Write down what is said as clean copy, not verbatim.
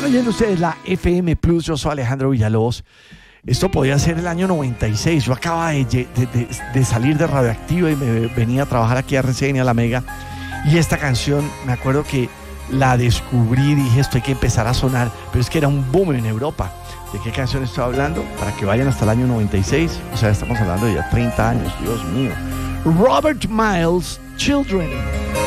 Están oyendo ustedes la FM Plus, yo soy Alejandro Villalobos. Esto podía ser el año 96. Yo acababa de salir de Radioactiva y me venía a trabajar aquí a RCN, a La Mega. Y esta canción, me acuerdo que la descubrí, dije, esto hay que empezar a sonar. Pero es que era un boom en Europa. ¿De qué canción estoy hablando? Para que vayan hasta el año 96. O sea, estamos hablando de ya 30 años, Dios mío. Robert Miles, Children.